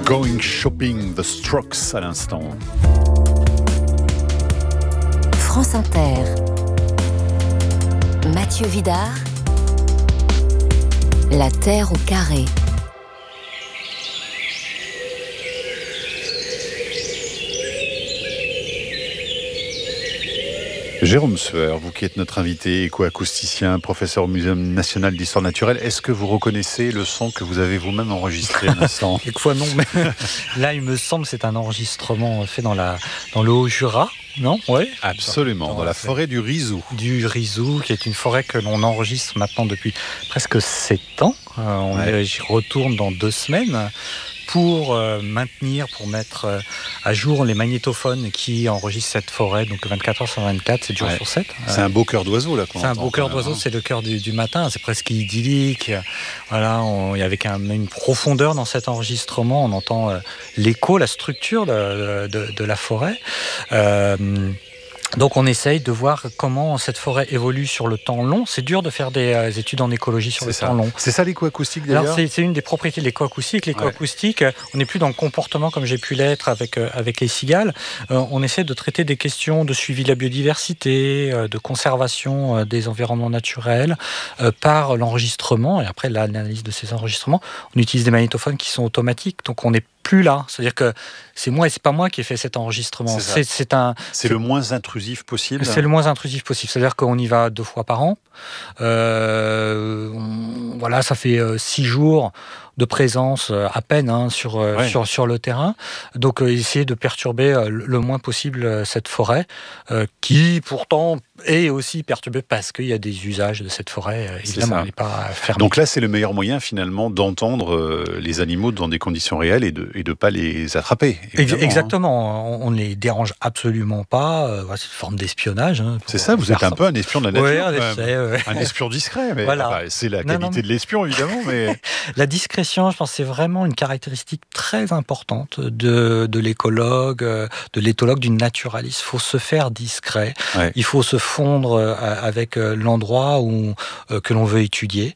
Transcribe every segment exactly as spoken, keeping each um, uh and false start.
Going Shopping, The Strokes à l'instant. France Inter. Mathieu Vidard. La Terre au carré. Jérôme Sueur, vous qui êtes notre invité, écoacousticien, professeur au Muséum national d'histoire naturelle, est-ce que vous reconnaissez le son que vous avez vous-même enregistré à l'instant ? Quelquefois non, mais là il me semble que c'est un enregistrement fait dans, la, dans le Haut-Jura, non ? Oui. Absolument, dans, dans la forêt du Rizou. Du Rizou, qui est une forêt que l'on enregistre maintenant depuis presque sept ans. Euh, on ouais. J'y retourne dans deux semaines. Pour euh, maintenir, pour mettre euh, à jour les magnétophones qui enregistrent cette forêt, donc vingt-quatre heures sur vingt-quatre, sept jours ouais. sur sept. C'est euh, un beau cœur d'oiseau là. C'est un beau cœur d'oiseau, c'est le cœur du, du matin, c'est presque idyllique. Voilà, on, il y avait un, une profondeur dans cet enregistrement, on entend euh, l'écho, la structure de, de, de la forêt. Euh, Donc on essaye de voir comment cette forêt évolue sur le temps long. C'est dur de faire des euh, études en écologie sur c'est le ça. temps long. C'est ça l'écoacoustique d'ailleurs. Alors c'est, c'est une des propriétés de l'écoacoustique. L'écoacoustique, ouais. on n'est plus dans le comportement comme j'ai pu l'être avec, euh, avec les cigales. Euh, on essaie de traiter des questions de suivi de la biodiversité, euh, de conservation euh, des environnements naturels euh, par l'enregistrement. Et après l'analyse de ces enregistrements, on utilise des magnétophones qui sont automatiques. Donc on est plus là, c'est-à-dire que c'est moi et c'est pas moi qui ai fait cet enregistrement. C'est, c'est, c'est un. C'est, c'est le moins intrusif possible. C'est le moins intrusif possible. C'est-à-dire qu'on y va deux fois par an. Euh, on, voilà, ça fait euh, six jours de présence euh, à peine hein, sur, euh, ouais. sur sur le terrain. Donc euh, essayer de perturber euh, le moins possible euh, cette forêt, euh, qui pourtant est aussi perturbée parce qu'il y a des usages de cette forêt. Euh, évidemment, elle n'est pas fermée. Donc là, c'est le meilleur moyen finalement d'entendre euh, les animaux dans des conditions réelles et de et de pas les attraper. Exactement. Hein. On ne les dérange absolument pas. Euh, c'est une forme d'espionnage. Hein, c'est ça. Vous êtes un peu un espion de la nature. Oui, en effet, ouais. Un espion discret. Mais voilà. Enfin, c'est la non, qualité non, de l'espion évidemment. Mais la discrétion, je pense, c'est vraiment une caractéristique très importante de de l'écologue, de l'éthologue, du naturaliste. Il faut se faire discret. Ouais. Il faut se fondre avec l'endroit où que l'on veut étudier.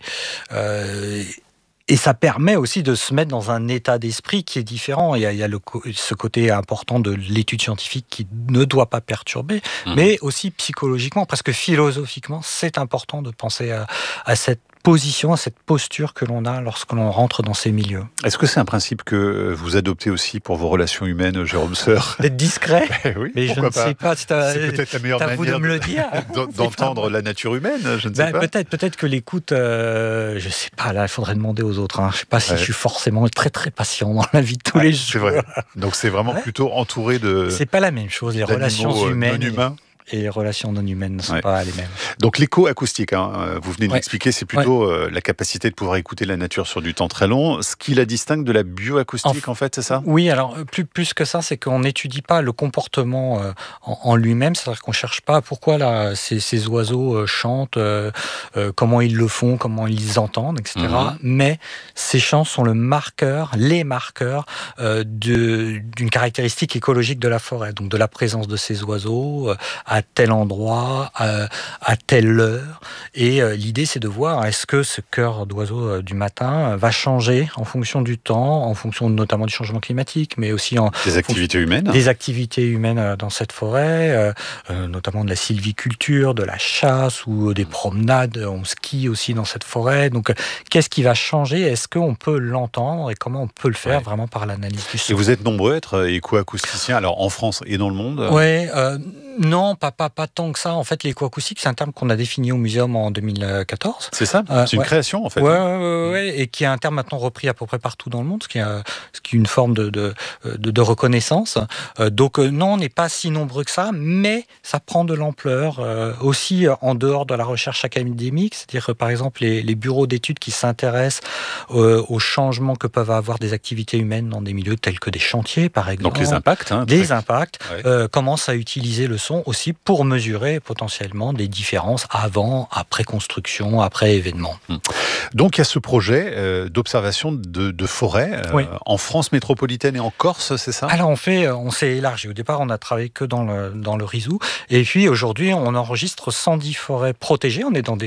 Euh, Et ça permet aussi de se mettre dans un état d'esprit qui est différent. Il y a, il y a le, ce côté important de l'étude scientifique qui ne doit pas perturber, mmh. mais aussi psychologiquement, presque philosophiquement, c'est important de penser à, à cette position, à cette posture que l'on a lorsque l'on rentre dans ces milieux. Est-ce que c'est un principe que vous adoptez aussi pour vos relations humaines, Jérôme Sueur ? D'être discret ? Ben oui, mais je ne pas. sais pas si t'as, c'est peut-être la meilleure t'as manière de me le dire. d'entendre la nature humaine, je ne sais ben, pas. Peut-être, peut-être que l'écoute, euh, je ne sais pas, là, il faudrait demander aux autres. Hein. Je ne sais pas si ouais. je suis forcément très très patient dans la vie de tous ouais, les jours. C'est vrai. Donc c'est vraiment ouais. plutôt entouré de... C'est pas la même chose, les relations humaines. Non humains. Et les relations non humaines ne sont ouais. pas les mêmes. Donc l'écoacoustique, hein, vous venez de ouais. l'expliquer, c'est plutôt ouais. euh, la capacité de pouvoir écouter la nature sur du temps très long. Ce qui la distingue de la bioacoustique, en, en fait, c'est ça ? Oui, alors plus, plus que ça, c'est qu'on n'étudie pas le comportement euh, en, en lui-même. C'est-à-dire qu'on ne cherche pas pourquoi là, ces, ces oiseaux euh, chantent, euh, euh, comment ils le font, comment ils entendent, et cetera. Mm-hmm. Mais ces chants sont le marqueur, les marqueurs euh, de, d'une caractéristique écologique de la forêt. Donc de la présence de ces oiseaux euh, à tel endroit, à, à telle heure. Et euh, l'idée, c'est de voir est-ce que ce chœur d'oiseau euh, du matin va changer en fonction du temps, en fonction notamment du changement climatique, mais aussi en des activités humaines. Des activités humaines euh, dans cette forêt, euh, euh, notamment de la sylviculture, de la chasse ou des promenades. On skie aussi dans cette forêt. Donc, euh, qu'est-ce qui va changer ? Est-ce qu'on peut l'entendre et comment on peut le faire ouais. vraiment par l'analyse du son ? Et vous êtes nombreux à être écoacousticiens, alors en France et dans le monde ? Oui, euh, non, pas, pas, pas tant que ça. En fait, l'écoacoustique, c'est un terme qu'on a défini au Muséum en deux mille quatorze. C'est ça ? euh, C'est une ouais. création, en fait. Oui, ouais, ouais, ouais, et qui est un terme maintenant repris à peu près partout dans le monde, ce qui est, ce qui est une forme de, de, de, de reconnaissance. Euh, donc, euh, non, on n'est pas si nombreux que ça, mais ça prend de l'ampleur euh, aussi en dehors de la recherche académique. C'est-à-dire, que, par exemple, les, les bureaux d'études qui s'intéressent euh, aux changements que peuvent avoir des activités humaines dans des milieux tels que des chantiers, par exemple. Donc, les impacts. Hein, les très... impacts ouais. euh, commencent à utiliser le son aussi pour mesurer potentiellement des différences avant, après construction, après événement. Donc il y a ce projet euh, d'observation de, de forêt euh, oui. en France métropolitaine et en Corse, c'est ça ? Alors on fait, on s'est élargi. Au départ, on a travaillé que dans le dans le Rizou, et puis aujourd'hui, on enregistre cent dix forêts protégées. On est dans des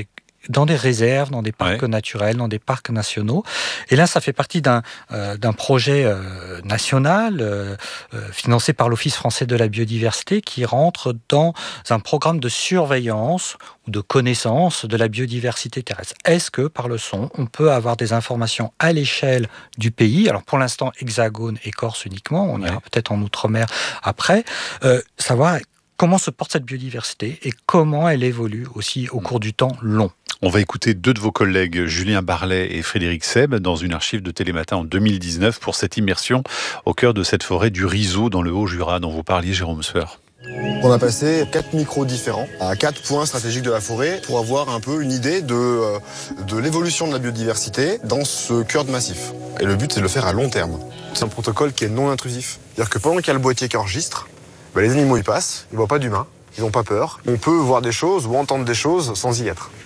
dans des réserves, dans des parcs ouais. naturels, dans des parcs nationaux. Et là, ça fait partie d'un, euh, d'un projet euh, national euh, euh, financé par l'Office français de la biodiversité qui rentre dans un programme de surveillance ou de connaissance de la biodiversité terrestre. Est-ce que par le son, on peut avoir des informations à l'échelle du pays? Alors pour l'instant, Hexagone et Corse uniquement, on ira ouais. peut-être en Outre-mer après, euh, savoir comment se porte cette biodiversité et comment elle évolue aussi au cours du temps long. On va écouter deux de vos collègues, Julien Barlet et Frédéric Seb, dans une archive de Télématin en deux mille dix-neuf pour cette immersion au cœur de cette forêt du Rizeau dans le Haut-Jura dont vous parliez, Jérôme Sueur. On a passé quatre micros différents à quatre points stratégiques de la forêt pour avoir un peu une idée de, de l'évolution de la biodiversité dans ce cœur de massif. Et le but, c'est de le faire à long terme. C'est un protocole qui est non intrusif. C'est-à-dire que pendant qu'il y a le boîtier qui enregistre, ben les animaux y passent, ils ne voient pas d'humains, ils n'ont pas peur. On peut voir des choses ou entendre des choses sans y être.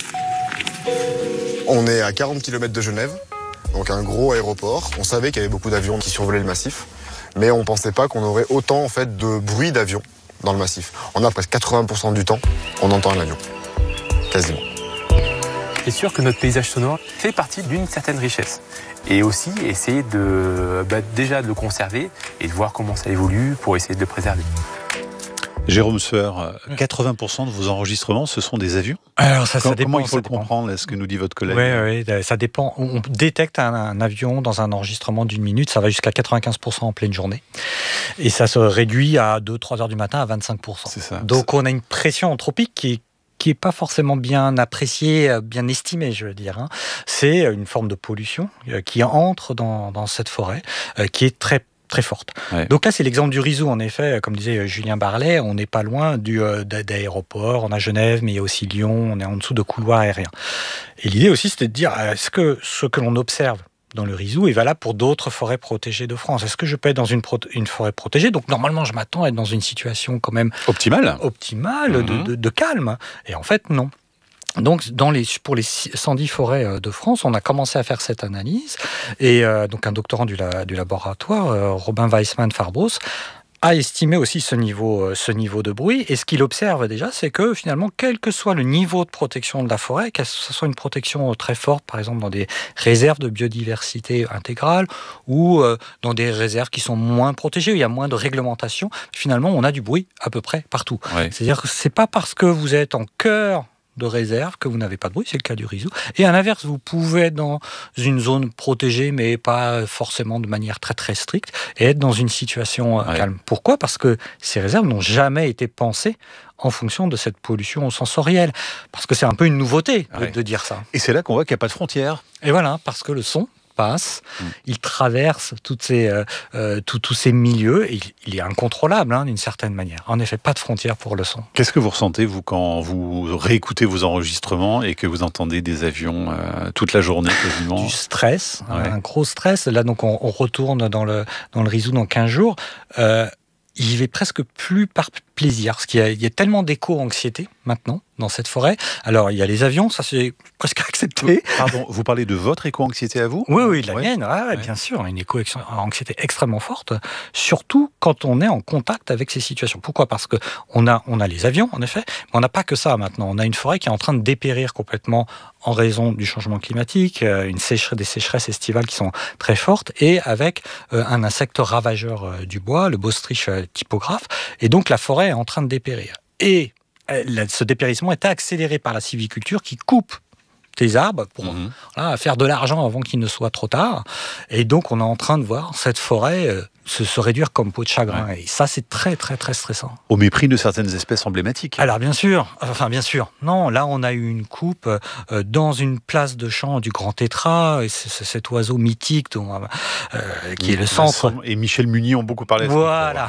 On est à quarante kilomètres de Genève, donc un gros aéroport. On savait qu'il y avait beaucoup d'avions qui survolaient le massif, mais on ne pensait pas qu'on aurait autant en fait, de bruit d'avion dans le massif. On a presque quatre-vingts pour cent du temps, on entend un avion. Quasiment. C'est sûr que notre paysage sonore fait partie d'une certaine richesse. Et aussi essayer de, bah, déjà de le conserver et de voir comment ça évolue pour essayer de le préserver. Jérôme Sueur, quatre-vingts pour cent de vos enregistrements, ce sont des avions? Alors ça, ça comment, dépend. Comment il faut ça le dépend. comprendre, est-ce que nous dit votre collègue? Oui, oui, ça dépend. On détecte un, un avion dans un enregistrement d'une minute, ça va jusqu'à quatre-vingt-quinze pour cent en pleine journée. Et ça se réduit à deux trois heures du matin à vingt-cinq pour cent. C'est ça. Donc on a une pression anthropique qui est qui n'est pas forcément bien appréciée, bien estimée, je veux dire. Hein. C'est une forme de pollution qui entre dans, dans cette forêt, qui est très très forte. Ouais. Donc là, c'est l'exemple du Rizeau, en effet, comme disait Julien Barlet, on n'est pas loin du, euh, d'aéroport, on a Genève, mais il y a aussi Lyon, on est en dessous de couloirs aériens. Et l'idée aussi, c'était de dire, est-ce que ce que l'on observe dans le Rizeau est valable pour d'autres forêts protégées de France? Est-ce que je peux être dans une, pro- une forêt protégée? Donc normalement, je m'attends à être dans une situation quand même... Optimale. Optimale, mmh. de, de, de calme. Et en fait, non. Donc, dans les, pour les cent dix forêts de France, on a commencé à faire cette analyse. Et euh, donc, un doctorant du, la, du laboratoire, euh, Robin Weissmann-Farbros, a estimé aussi ce niveau, ce niveau de bruit. Et ce qu'il observe déjà, c'est que finalement, quel que soit le niveau de protection de la forêt, que ce soit une protection très forte, par exemple dans des réserves de biodiversité intégrale, ou euh, dans des réserves qui sont moins protégées, où il y a moins de réglementation, finalement, on a du bruit à peu près partout. Ouais. C'est-à-dire que c'est pas parce que vous êtes en cœur de réserve que vous n'avez pas de bruit, c'est le cas du Rizeau. Et à l'inverse, vous pouvez être dans une zone protégée, mais pas forcément de manière très très stricte, et être dans une situation ouais. calme. Pourquoi ? Parce que ces réserves n'ont jamais été pensées en fonction de cette pollution sensorielle. Parce que c'est un peu une nouveauté de, ouais. de dire ça. Et c'est là qu'on voit qu'il n'y a pas de frontières. Et voilà, parce que le son passe, mmh. il traverse toutes ces, euh, euh, tous, tous ces milieux, et il, il est incontrôlable hein, d'une certaine manière. En effet, pas de frontières pour le son. Qu'est-ce que vous ressentez, vous, quand vous réécoutez vos enregistrements et que vous entendez des avions euh, toute la journée, quasiment ? Du stress, ouais. un gros stress. Là, donc, on, on retourne dans le, dans le Rizeau dans quinze jours. Euh, j'y vais presque plus par plaisir, parce qu'il y a, il y a tellement d'éco-anxiété maintenant dans cette forêt. Alors, il y a les avions, ça c'est presque accepté. Pardon, vous parlez de votre éco-anxiété à vous ? Oui, oui, de la ouais. mienne, ah, ouais, ouais. bien sûr, une éco-anxiété extrêmement forte, surtout quand on est en contact avec ces situations. Pourquoi ? Parce qu'on a, on a les avions, en effet, mais on n'a pas que ça maintenant. On a une forêt qui est en train de dépérir complètement en raison du changement climatique, une sécheresse, des sécheresses estivales qui sont très fortes, et avec euh, un insecte ravageur euh, du bois, le Botrytis euh, typographe, et donc la forêt est en train de dépérir. Et euh, ce dépérissement est accéléré par la sylviculture qui coupe des arbres pour mmh. voilà, faire de l'argent avant qu'il ne soit trop tard. Et donc, on est en train de voir cette forêt euh, se, se réduire comme peau de chagrin. Ouais. Et ça, c'est très, très, très stressant. Au mépris de certaines espèces emblématiques. Alors, bien sûr. Enfin, bien sûr. Non, là, on a eu une coupe euh, dans une place de champ du Grand Tétras. Et c'est, c'est cet oiseau mythique dont, euh, qui mmh. est le centre. Et Michel Munier ont beaucoup parlé de Voilà.